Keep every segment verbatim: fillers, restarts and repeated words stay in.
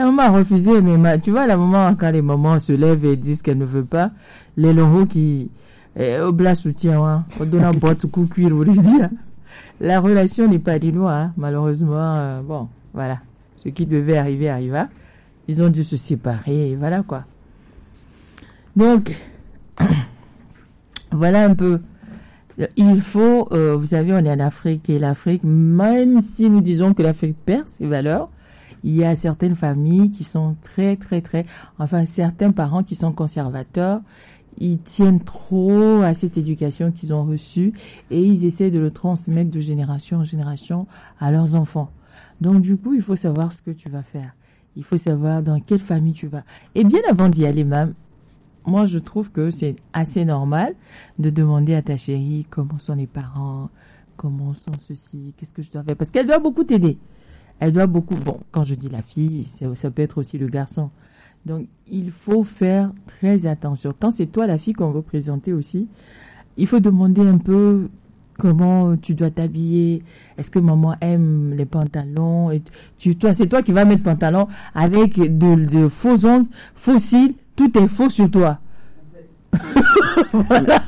La maman a refusé, mais ma, tu vois, la maman, quand les mamans se lèvent et disent qu'elle ne veut pas, les loraux qui, eh, au blas soutien, hein, on donne un boîte coup cuir, vous le dire. La relation n'est pas dit loin, hein, malheureusement, euh, bon, voilà. Ce qui devait arriver arriva. Ils ont dû se séparer, et voilà, quoi. Donc, voilà un peu. Il faut, euh, vous savez, on est en Afrique, et l'Afrique, même si nous disons que l'Afrique perd ses valeurs, il y a certaines familles qui sont très, très, très, enfin, certains parents qui sont conservateurs, ils tiennent trop à cette éducation qu'ils ont reçue et ils essaient de le transmettre de génération en génération à leurs enfants. Donc, du coup, il faut savoir ce que tu vas faire. Il faut savoir dans quelle famille tu vas. Et bien avant d'y aller, même, moi, je trouve que c'est assez normal de demander à ta chérie comment sont les parents, comment sont ceci, qu'est-ce que je dois faire. Parce qu'elle doit beaucoup t'aider. Elle doit beaucoup, bon, quand je dis la fille, ça, ça peut être aussi le garçon. Donc, il faut faire très attention. Quand c'est toi la fille qu'on veut présenter aussi, il faut demander un peu comment tu dois t'habiller. Est-ce que maman aime les pantalons? Et tu, toi, c'est toi qui vas mettre pantalon avec de, de faux ongles, faux cils, tout est faux sur toi. Voilà.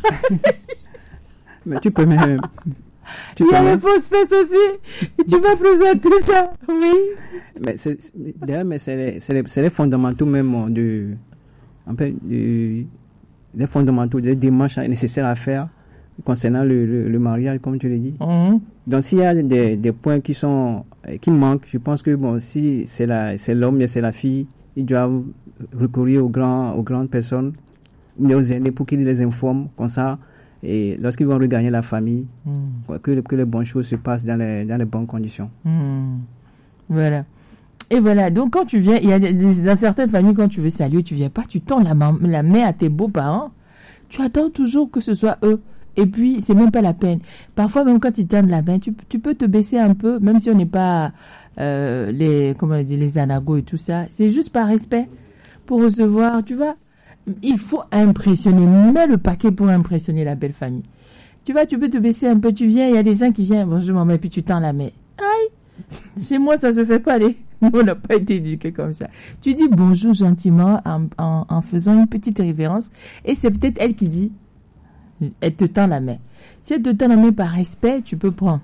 Mais tu peux même... Tu Il y a les fausses fesses aussi. Et tu vas présenter ça. Oui. Mais c'est, d'ailleurs, mais c'est les, c'est les, c'est les fondamentaux même de, un peu, de, des fondamentaux, des démarches nécessaires à faire concernant le, le, le mariage, comme tu l'as dit. Mm-hmm. Donc, s'il y a des, des points qui sont, qui manquent, je pense que bon, si c'est la, c'est l'homme et c'est la fille, ils doivent recourir aux grands, aux grandes personnes, mais aux aînés pour qu'ils les informent, comme ça. Et lorsqu'ils vont regagner la famille, mm. que, que les bonnes choses se passent dans les, dans les bonnes conditions. Mm. Voilà. Et voilà. Donc, quand tu viens, il y a des, dans certaines familles, quand tu veux saluer, tu viens pas, tu tends la main, la main à tes beaux-parents. Tu attends toujours que ce soit eux. Et puis, c'est même pas la peine. Parfois, même quand ils tendent la main, tu, tu peux te baisser un peu, même si on n'est pas, euh, les, comment on dit, les anagos et tout ça. C'est juste par respect. Pour recevoir, tu vois. Il faut impressionner, mets le paquet pour impressionner la belle famille. Tu vois, tu peux te baisser un peu, tu viens, il y a des gens qui viennent, bonjour maman, et puis tu tends la main. Aïe, chez moi ça se fait pas, les... on n'a pas été éduqués comme ça. Tu dis bonjour gentiment en, en, en faisant une petite révérence, et c'est peut-être elle qui dit, elle te tend la main. Si elle te tend la main par respect, tu peux prendre.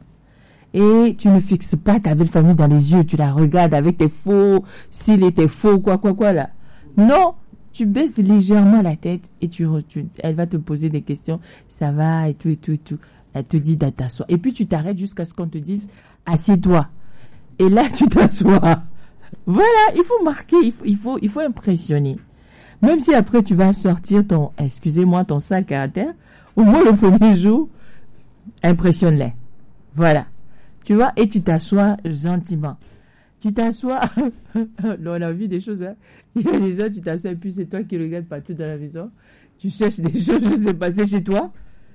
Et tu ne fixes pas ta belle famille dans les yeux, tu la regardes avec tes faux, s'il était faux, quoi, quoi, quoi là. Non! Tu baisses légèrement la tête et tu, tu, elle va te poser des questions. Ça va et tout et tout et tout. Elle te dit de t'asseoir. Et puis tu t'arrêtes jusqu'à ce qu'on te dise assieds-toi. Et là tu t'assois. Voilà, il faut marquer, il faut, il faut, il faut impressionner. Même si après tu vas sortir ton, excusez-moi, ton sale caractère, au moins le premier jour, impressionne-les. Voilà. Tu vois, et tu t'assois gentiment. Tu t'assois, on a vu des choses, hein. Il y a des gens, tu t'assois et puis c'est toi qui regardes partout dans la maison. Tu cherches des choses qui se passer chez toi.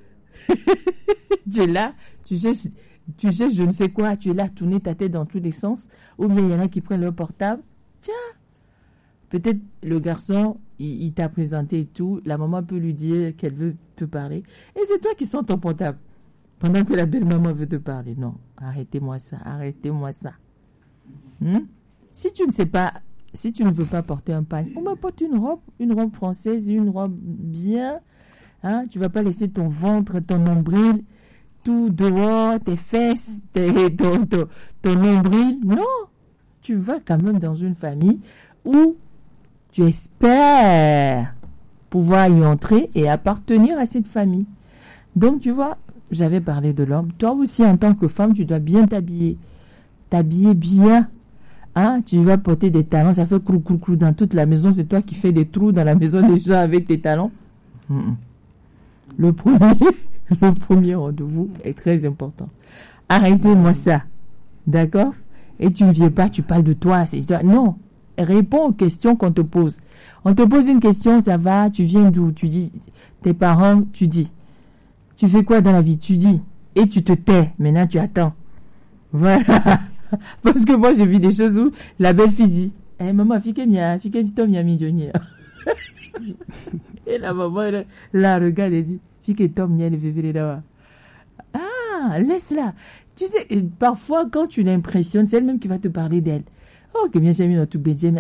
Tu es là, tu cherches, tu cherches je ne sais quoi, tu es là, tourner ta tête dans tous les sens. Ou bien il y en a qui prennent leur portable. Tiens, peut-être le garçon, il, il t'a présenté et tout. La maman peut lui dire qu'elle veut te parler. Et c'est toi qui sors ton portable. Pendant que la belle maman veut te parler. Non, arrêtez-moi ça, arrêtez-moi ça. Hmm? Si tu ne sais pas, si tu ne veux pas porter un pagne, on m'apporte une robe, une robe française, une robe bien, hein, tu vas pas laisser ton ventre, ton nombril, tout dehors, tes fesses, tes, ton, ton, ton nombril, non, tu vas quand même dans une famille où tu espères pouvoir y entrer et appartenir à cette famille. Donc tu vois, j'avais parlé de l'homme, toi aussi en tant que femme, tu dois bien t'habiller, t'habiller bien. Hein, tu vas porter des talons, ça fait crou crou crou dans toute la maison, c'est toi qui fais des trous dans la maison des gens avec tes talons. Mm-mm. Le premier, le premier rendez-vous est très important. Arrêtez-moi ça, d'accord? Et tu ne viens pas, tu parles de toi, c'est toi. Non, réponds aux questions qu'on te pose. On te pose une question, ça va, tu viens d'où? Tu dis, tes parents, tu dis. Tu fais quoi dans la vie? Tu dis. Et tu te tais, maintenant tu attends. Voilà. Parce que moi, j'ai vu des choses où la belle-fille dit « Eh, maman, fille mia, fille tom ya millionnaire. » Et la maman, elle, la regarde et dit « Fille tom ya le bébé là. » Ah, laisse-la. Tu sais, parfois, quand tu l'impressionnes, c'est elle-même qui va te parler d'elle. « Oh, que bien j'ai mis dans tout bébé. Tu es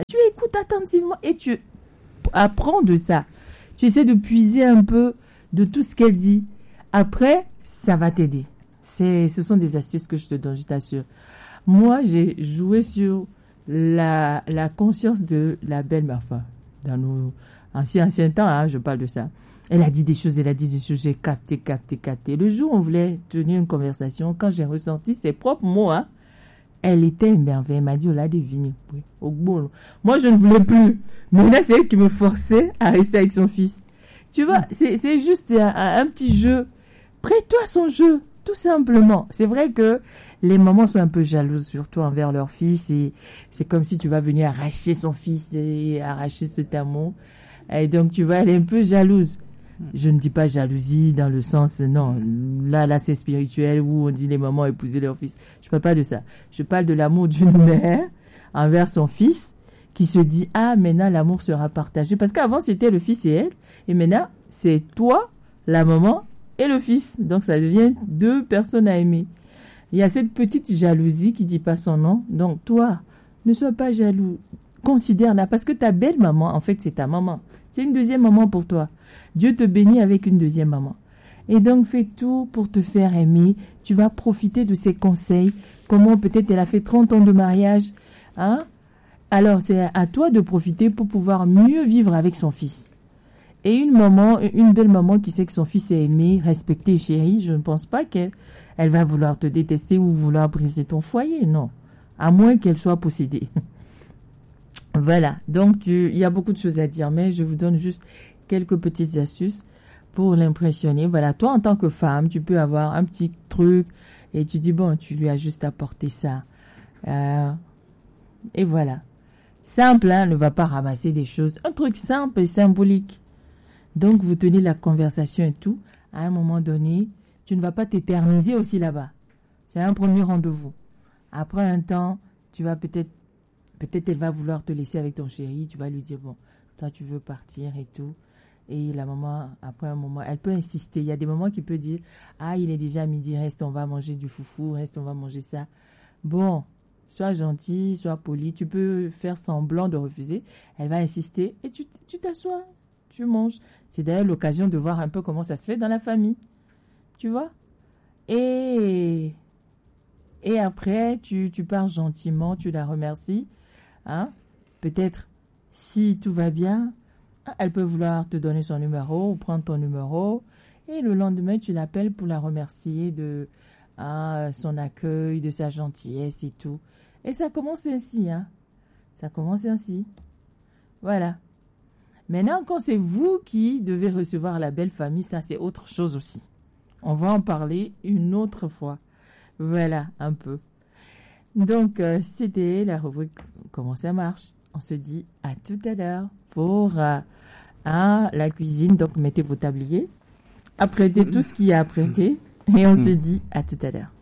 écoutes attentivement et tu apprends de ça. Tu essaies de puiser un peu de tout ce qu'elle dit. Après, ça va t'aider. C'est, ce sont des astuces que je te donne, je t'assure. Moi, j'ai joué sur la, la conscience de la belle-mère. Enfin, dans nos anciens, anciens temps, hein, je parle de ça. Elle a dit des choses, elle a dit des choses, j'ai capté, capté, capté. Le jour où on voulait tenir une conversation, quand j'ai ressenti ses propres mots, hein, elle était émerveillée. Elle m'a dit, on l'a deviné. Oui, au bon. Moi, je ne voulais plus. Mais là, c'est elle qui me forçait à rester avec son fils. Tu vois, c'est, c'est juste un, un petit jeu. Prête-toi à son jeu, tout simplement. C'est vrai que les mamans sont un peu jalouses, surtout envers leur fils. Et c'est comme si tu vas venir arracher son fils et arracher cet amour. Et donc, tu vois, elle est un peu jalouse. Je ne dis pas jalousie dans le sens, non, là, là, c'est spirituel où on dit les mamans épouser leur fils. Je parle pas de ça. Je parle de l'amour d'une mère envers son fils qui se dit, ah, maintenant, l'amour sera partagé. Parce qu'avant, c'était le fils et elle. Et maintenant, c'est toi, la maman et le fils. Donc, ça devient deux personnes à aimer. Il y a cette petite jalousie qui dit pas son nom. Donc, toi, ne sois pas jaloux. Considère-la. Parce que ta belle maman, en fait, c'est ta maman. C'est une deuxième maman pour toi. Dieu te bénit avec une deuxième maman. Et donc, fais tout pour te faire aimer. Tu vas profiter de ses conseils. Comment peut-être elle a fait trente ans de mariage. Hein? Alors, c'est à toi de profiter pour pouvoir mieux vivre avec son fils. Et une maman, une belle maman qui sait que son fils est aimé, respecté, chéri, je ne pense pas qu'elle elle va vouloir te détester ou vouloir briser ton foyer. Non. À moins qu'elle soit possédée. Voilà, donc tu, il y a beaucoup de choses à dire, mais je vous donne juste quelques petites astuces pour l'impressionner. Voilà, toi en tant que femme, tu peux avoir un petit truc et tu dis, bon, tu lui as juste apporté ça. Euh, et voilà. Simple, hein, ne va pas ramasser des choses. Un truc simple et symbolique. Donc, vous tenez la conversation et tout. À un moment donné, tu ne vas pas t'éterniser aussi là-bas. C'est un premier rendez-vous. Après un temps, tu vas peut-être Peut-être elle va vouloir te laisser avec ton chéri. Tu vas lui dire, bon, toi, tu veux partir et tout. Et la maman, après un moment, elle peut insister. Il y a des moments qui peut dire, ah, il est déjà midi, reste, on va manger du foufou, reste, on va manger ça. Bon, sois gentil, sois poli. Tu peux faire semblant de refuser. Elle va insister et tu, tu t'assois, tu manges. C'est d'ailleurs l'occasion de voir un peu comment ça se fait dans la famille. Tu vois? Et, et après, tu, tu pars gentiment, tu la remercies. Hein? Peut-être, si tout va bien, elle peut vouloir te donner son numéro ou prendre ton numéro. Et le lendemain, tu l'appelles pour la remercier de hein, son accueil, de sa gentillesse et tout. Et ça commence ainsi. Hein? Ça commence ainsi. Voilà. Maintenant, quand c'est vous qui devez recevoir la belle famille, ça c'est autre chose aussi. On va en parler une autre fois. Voilà, un peu. Donc, euh, c'était la rubrique Comment ça marche. On se dit à tout à l'heure pour euh, hein, la cuisine. Donc, mettez vos tabliers, apprêtez tout ce qu'il y a à apprêter et on se dit à tout à l'heure.